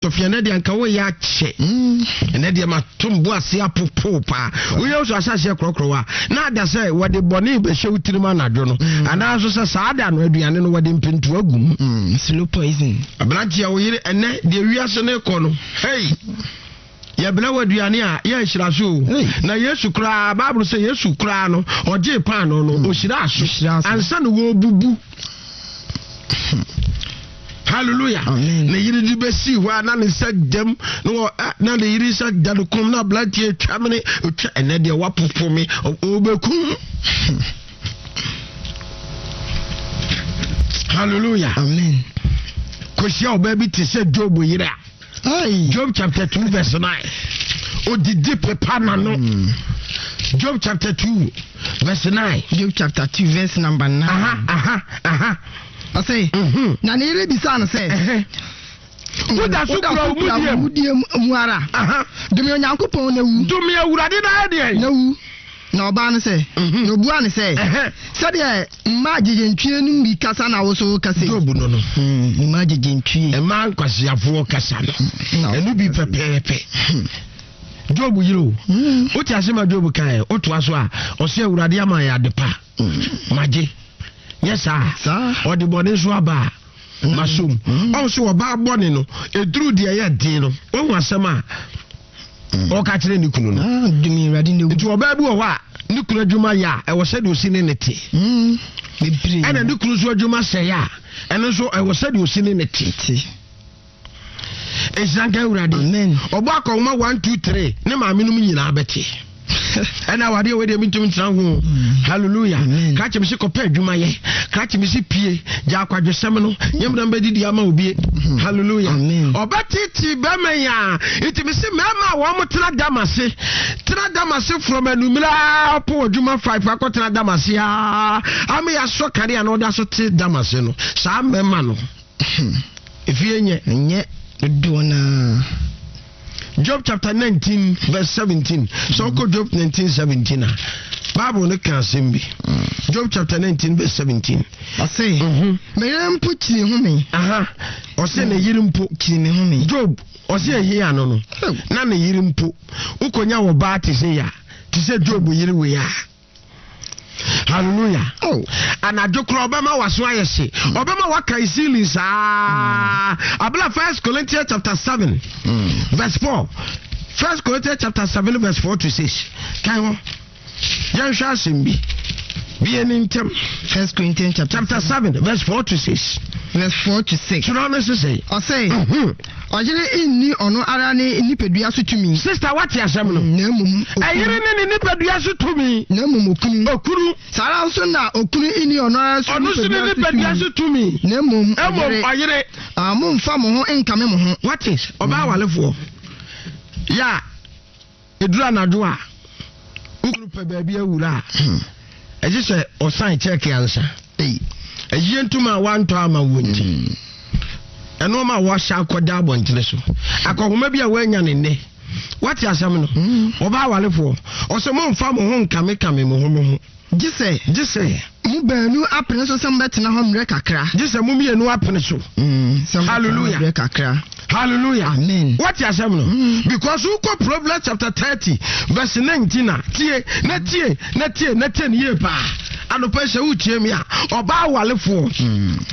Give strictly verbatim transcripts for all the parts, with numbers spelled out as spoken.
Sophia na de anka wo ya che na de ma tombo ase apopo pa wo ye so asase krokrowa na da say wo de boni be hye utirima na dwo no ana so se saada no aduane no wo de mpintu agum slow poison abranchi ya wo yire ene de wiase ne ko no hey ya bela waduane a ya hira so na Yesu kra Bible say Yesu kra no oje pan no no o hira so ansa no wo bubu hallelujah na yiri di besi wa na ne sagdam no na de yiri sagdam kom na blantie twamene otwa ene de wapopo me obekum hallelujah amen kosia obabi ti se Job yira Ay. Job chapter two verse nine. O didi pepa na no. Job chapter two verse nine. Job chapter two verse number nine. Aha aha aha. I say. Mhm. Na ne re bisa na say. Eh. Wo da so kura omudiem. Omudiem muara. Aha. Dumi onyankopon na wu. Dumi awurade na de. Na wu. Na oba ne say. Na obua ne say. Say de ma jejentwie nu bi kasa na wo so kasa. Job no no. Hmm, ma jejentwie. E ma nkwasiafo kasa no. Enu bi pepepe. Job yiro. O ti asema Job kan o to aso a o se awurade ama ya de pa. Maje. Yes sir. O de bone so aba. Masum. O so oba bone no eduru de ya din no. O hu asema o ka kire ni kunu no. Ah, dumi awurade ne wu. Nti oba bi wo wa ni kunu adwuma ya e wo se de osini ne te. Hmm. Bebre. Ana ni kunu so adwuma se ya. Eno so e wo se de osini ne te. Esanka urade amen obo akoma one two three ne ma menum nyina abete ana wade we de mintum ntra ho hallelujah ka che me se kopa adwuma ye ka che me se pie ja akwadwesem no nyemda mbedidi ama obie hallelujah obetiti be menya iti me se mema wo mo tena damase tena damase from anumira po adwuma five akotena damase a am ya so kare ana oda so te damase no sa mema no efie nye nye Dona Job chapter nineteen verse seventeen. So ko Job nineteen seventeen. Bible no can simbi. Job chapter nineteen verse seventeen. I say, mhm. Me yempo kiri hu me. Aha. O se na yiri mpo kiri me hu me. Job o se ehi ano no. Na na yiri mpo. Ukonya wo ba ti se ya. Ti se Job yiri we ya. Hallelujah. Oh, and I do Obama was why I say Obama waka isili sa. Abla First Corinthians chapter seven, mm. verse four. First Corinthians chapter seven, verse four to six. Can you? Yan shall simbi. Be an intem. First Corinthians chapter, chapter seven, verse four to six. Verse four to six. Should honestly say. I say. Ojere inni ono ara ni nipedua so tumi. Sister, what you asem no? Na mum. Ayire ni nipedua so tumi. Na mum okunu. Okunu. Sara nso na okunu inni ono ara so nipedua so tumi. Na mum. Emom ayire. Ah mum fa mo ho enkame mo ho. What is? Oba walefo. Ya. Edura na do a. Ukunu pe baabi awura. Eje se osan check answer. Eh. Eje ntuma wanto ama wonti. Eno ma wa sha akoda abontire so akogoma bia wa nya ne ne wati asem no oba walefo oso mo mfa mo ho nkame kame mo ho mo ho gise gise mu baanu apene so sem betena ho mre kakra gise mu mienu apene so hallelujah mre kakra hallelujah amen wati asem no mm. because we go Proverbs chapter thirty verse nineteen na tie na tie na tie na tie ne pa anopa se utie mi a oba walefo mm.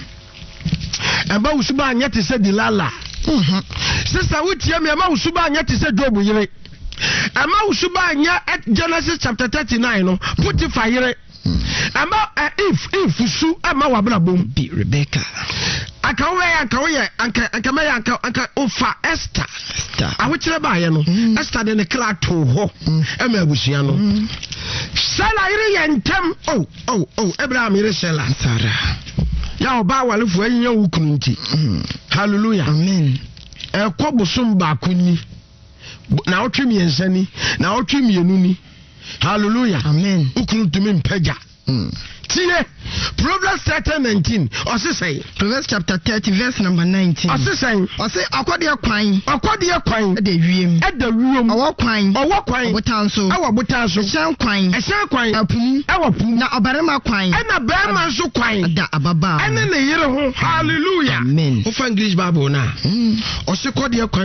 Amba usuba anya te se dilala. Mhm. Sister wutie me amba usuba anya te se Job yire. Amba usuba anya at Genesis chapter thirty-nine no Potiphar yire. Amba uh, if if usu ama wabra bom bi Rebecca. Aka we aka we anka anka me anka anka ofa Esther. Esther. Awukire ba ye no. Esther de ne kra to ho. Ema abusia no. Sala yire yentem. Oh oh oh Abraham yire Sala. Sarah. Ya oba walefo anya wukunu nti hallelujah amen e kobosum ba kunni na otwemi ensani na otwemi enuni hallelujah amen ukunu tumi mpaja mm. Tie Proverbs thirty nineteen osisai Proverbs chapter thirty verse number nineteen osisai osi akode kwan akode kwan e da wiem e da wiem owo kwan owo kwan botanso awo botanso ehyan kwan ehyan kwan apum awo pum na obarema kwan e na barema so kwan da ababa ene ne yire ho hallelujah amen o fa English Bible na mm. osi kode kwan